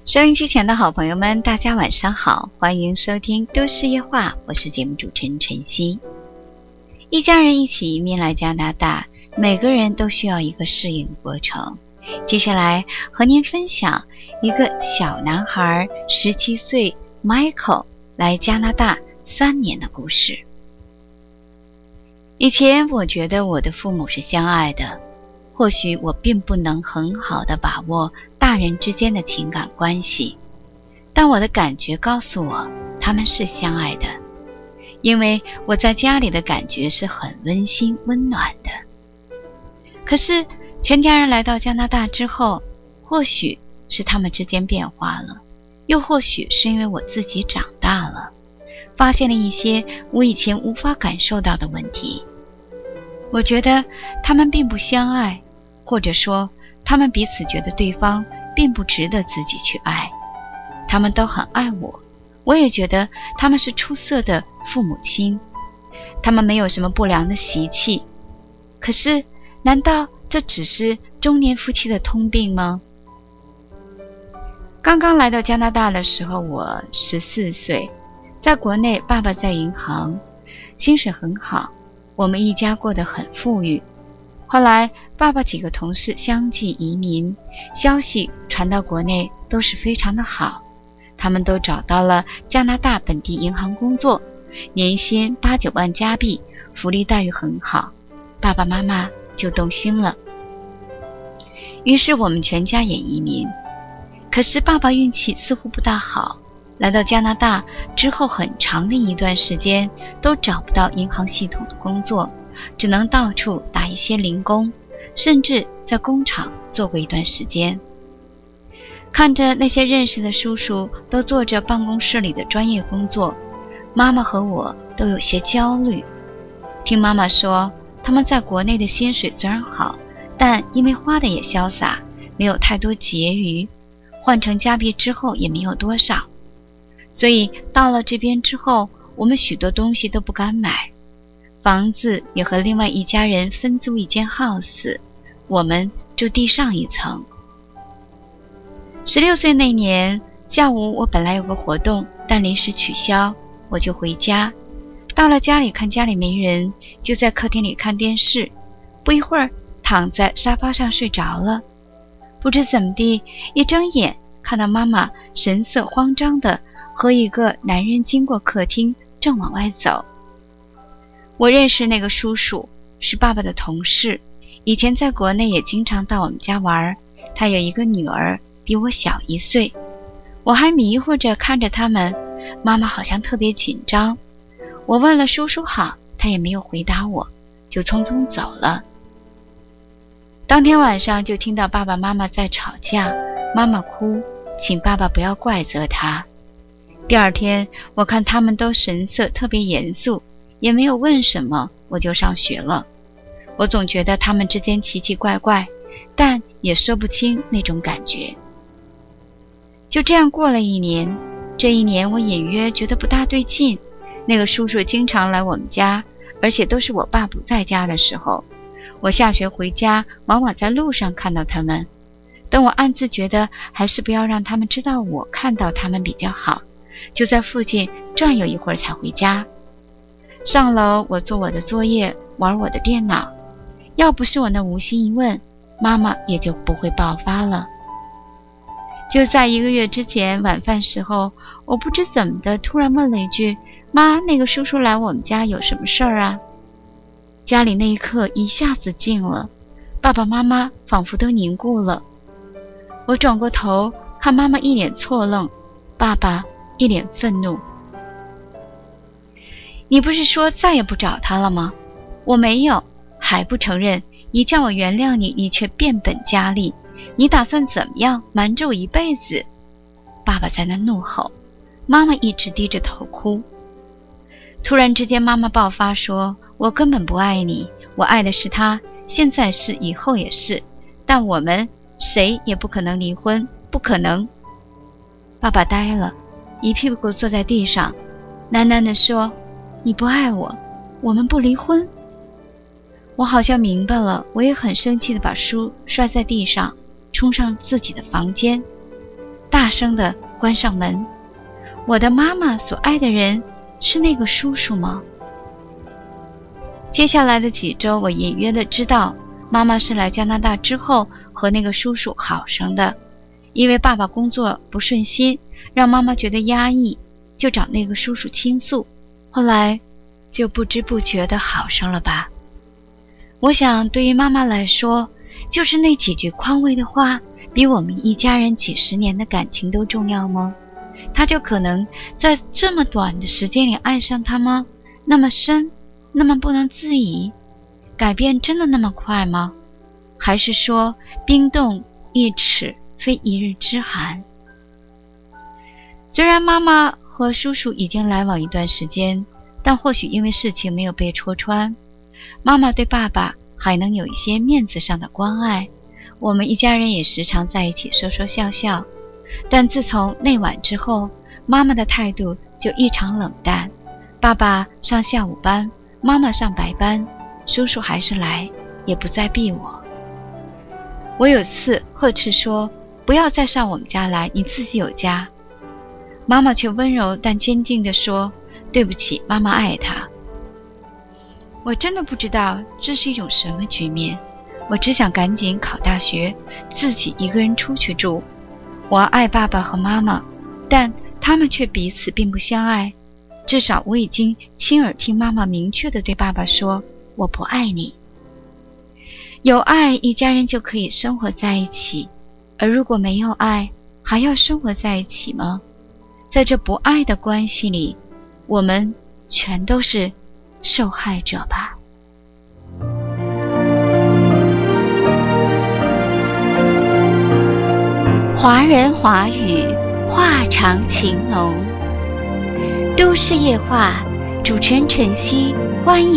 收音机前的好朋友们，大家晚上好，欢迎收听都市夜话，我是节目主持人晨曦。一家人一起移民来加拿大，每个人都需要一个适应过程。接下来和您分享一个小男孩17岁 Michael 来加拿大3年的故事。以前我觉得我的父母是相爱的，或许我并不能很好的把握大人之间的情感关系，但我的感觉告诉我他们是相爱的，因为我在家里的感觉是很温馨温暖的。可是全家人来到加拿大之后，或许是他们之间变化了，又或许是因为我自己长大了，发现了一些我以前无法感受到的问题。我觉得他们并不相爱，或者说他们彼此觉得对方并不值得自己去爱。他们都很爱我，我也觉得他们是出色的父母亲，他们没有什么不良的习气。可是难道这只是中年夫妻的通病吗？刚刚来到加拿大的时候，我14岁，在国内爸爸在银行，薪水很好，我们一家过得很富裕。后来爸爸几个同事相继移民，消息传到国内都是非常的好，他们都找到了加拿大本地银行工作，年薪8、9万加币，福利待遇很好，爸爸妈妈就动心了。于是我们全家也移民。可是爸爸运气似乎不大好，来到加拿大之后很长的一段时间都找不到银行系统的工作，只能到处打一些零工，甚至在工厂做过一段时间。看着那些认识的叔叔都做着办公室里的专业工作，妈妈和我都有些焦虑。听妈妈说，他们在国内的薪水虽然好，但因为花的也潇洒，没有太多结余，换成加币之后也没有多少，所以到了这边之后，我们许多东西都不敢买，房子也和另外一家人分租一间 house， 我们住地上一层。16岁那年下午，我本来有个活动，但临时取消，我就回家。到了家里看家里没人，就在客厅里看电视，不一会儿躺在沙发上睡着了。不知怎么地，一睁眼看到妈妈神色慌张地和一个男人经过客厅正往外走。我认识那个叔叔，是爸爸的同事，以前在国内也经常到我们家玩，他有一个女儿比我小1岁。我还迷糊着看着他们，妈妈好像特别紧张。我问了叔叔好，他也没有回答我，就匆匆走了。当天晚上就听到爸爸妈妈在吵架，妈妈哭，请爸爸不要怪责他。第二天我看他们都神色特别严肃，也没有问什么，我就上学了。我总觉得他们之间奇奇怪怪，但也说不清那种感觉。就这样过了1年，这1年我隐约觉得不大对劲，那个叔叔经常来我们家，而且都是我爸不在家的时候。我下学回家往往在路上看到他们，但我暗自觉得还是不要让他们知道我看到他们比较好，就在附近转悠一会儿才回家。上楼我做我的作业，玩我的电脑，要不是我那无心一问，妈妈也就不会爆发了。就在1个月之前晚饭时候，我不知怎么的突然问了一句，妈，那个叔叔来我们家有什么事儿啊？家里那一刻一下子静了，爸爸妈妈仿佛都凝固了。我转过头看妈妈一脸错愣，爸爸一脸愤怒。你不是说再也不找他了吗？我没有，还不承认？你叫我原谅你，你却变本加厉，你打算怎么样瞒着我一辈子？爸爸在那怒吼，妈妈一直低着头哭。突然之间妈妈爆发说，我根本不爱你，我爱的是他，现在是，以后也是，但我们谁也不可能离婚，不可能。爸爸呆了，一屁股坐在地上，喃喃地说，你不爱我，我们不离婚。我好像明白了，我也很生气地把书摔在地上，冲上自己的房间。 大声地关上门。我的妈妈所爱的人是那个叔叔吗？接下来的几周，我隐约地知道，妈妈是来加拿大之后和那个叔叔好上的。因为爸爸工作不顺心，让妈妈觉得压抑，就找那个叔叔倾诉，后来就不知不觉地好上了吧。我想对于妈妈来说，就是那几句宽慰的话，比我们一家人几十年的感情都重要吗？她就可能在这么短的时间里爱上他吗？那么深，那么不能自已？改变真的那么快吗？还是说冰冻一尺非一日之寒？虽然妈妈和叔叔已经来往一段时间，但或许因为事情没有被戳穿，妈妈对爸爸还能有一些面子上的关爱。我们一家人也时常在一起说说笑笑。但自从那晚之后，妈妈的态度就异常冷淡。爸爸上下午班，妈妈上白班，叔叔还是来，也不再逼我。我有次呵斥说，不要再上我们家来，你自己有家。妈妈却温柔但坚定地说，对不起，妈妈爱他。我真的不知道这是一种什么局面，我只想赶紧考大学，自己一个人出去住。我爱爸爸和妈妈，但他们却彼此并不相爱。至少我已经亲耳听妈妈明确地对爸爸说，我不爱你。有爱，一家人就可以生活在一起，而如果没有爱，还要生活在一起吗？在这不爱的关系里，我们全都是受害者吧。华人华语，话长情浓。都市夜话，主持人晨曦，欢迎